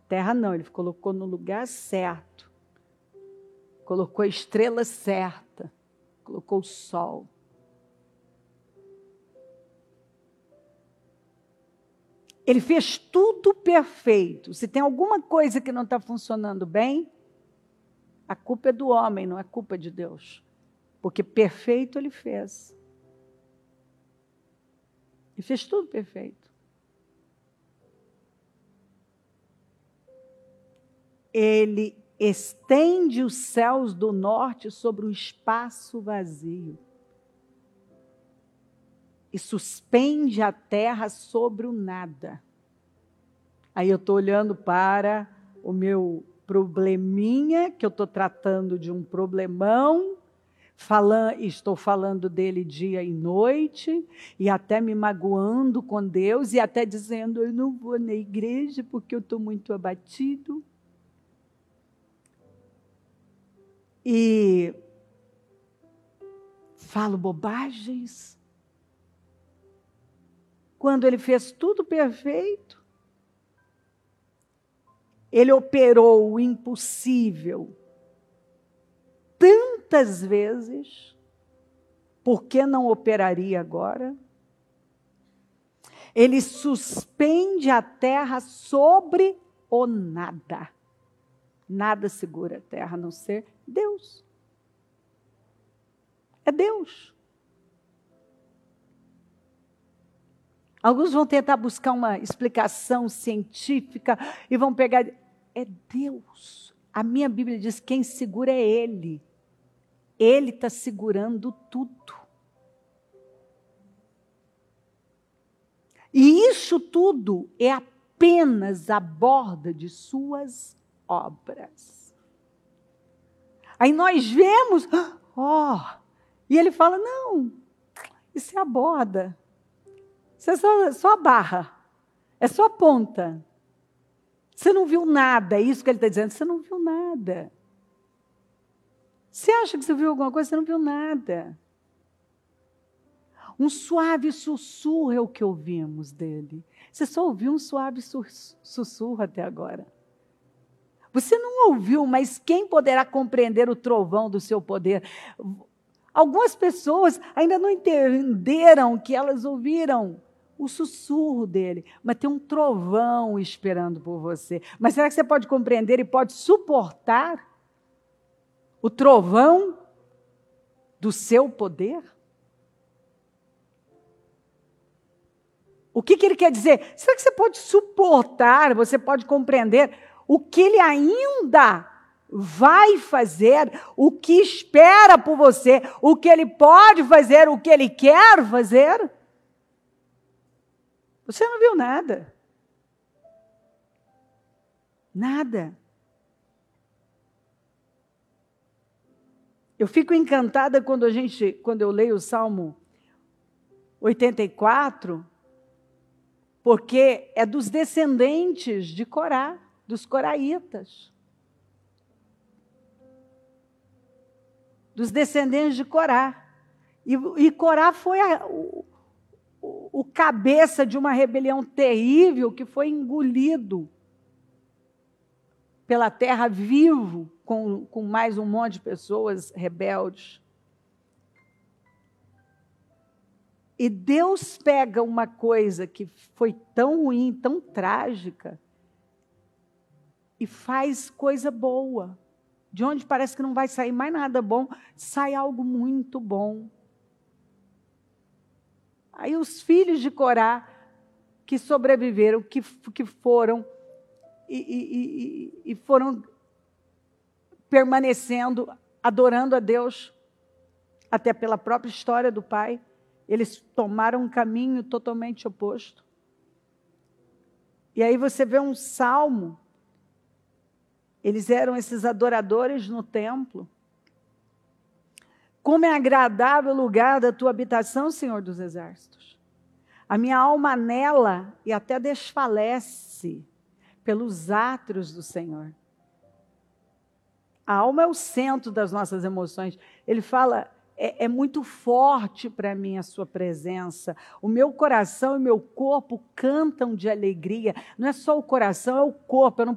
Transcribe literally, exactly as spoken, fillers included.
Terra não, ele colocou no lugar certo. Colocou a estrela certa. Colocou o sol. Ele fez tudo perfeito. Se tem alguma coisa que não está funcionando bem, a culpa é do homem, não é culpa de Deus. Porque perfeito ele fez. Ele fez tudo perfeito. Ele estende os céus do norte sobre o espaço vazio. E suspende a terra sobre o nada. Aí eu estou olhando para o meu probleminha, que eu estou tratando de um problemão, falando, estou falando dele dia e noite, e até me magoando com Deus, e até dizendo, eu não vou na igreja porque eu estou muito abatido. E falo bobagens. Quando ele fez tudo perfeito, ele operou o impossível tantas vezes, por que não operaria agora? Ele suspende a terra sobre o nada. Nada segura a terra, a não ser Deus. É Deus. Alguns vão tentar buscar uma explicação científica e vão pegar... É Deus. A minha Bíblia diz que quem segura é Ele. Ele está segurando tudo. E isso tudo é apenas a borda de suas obras. Aí nós vemos, ó, oh, e ele fala, não, isso é a borda. Isso é só, só a barra, é só a ponta. Você não viu nada, é isso que ele está dizendo, você não viu nada. Você acha que você viu alguma coisa, você não viu nada. Um suave sussurro é o que ouvimos dele. Você só ouviu um suave sussurro até agora. Você não ouviu, mas quem poderá compreender o trovão do seu poder? Algumas pessoas ainda não entenderam que elas ouviram o sussurro dele, mas tem um trovão esperando por você. Mas será que você pode compreender e pode suportar o trovão do seu poder? O que, que ele quer dizer? Será que você pode suportar, você pode compreender o que ele ainda vai fazer, o que espera por você, o que ele pode fazer, o que ele quer fazer? Você não viu nada. Nada. Eu fico encantada quando a gente, quando eu leio o Salmo oitenta e quatro, porque é dos descendentes de Corá, dos coraitas. Dos descendentes de Corá. E, e Corá foi a, o, o, o cabeça de uma rebelião terrível que foi engolido pela terra vivo, com, com mais um monte de pessoas rebeldes. E Deus pega uma coisa que foi tão ruim, tão trágica, e faz coisa boa. De onde parece que não vai sair mais nada bom, sai algo muito bom. Aí os filhos de Corá, que sobreviveram, que, que foram, e, e, e, e foram permanecendo, adorando a Deus, até pela própria história do pai, eles tomaram um caminho totalmente oposto. E aí você vê um salmo, eles eram esses adoradores no templo. Como é agradável o lugar da tua habitação, Senhor dos Exércitos. A minha alma anela e até desfalece pelos átrios do Senhor. A alma é o centro das nossas emoções. Ele fala, é, é muito forte para mim a sua presença. O meu coração e meu corpo cantam de alegria. Não é só o coração, é o corpo. Eu não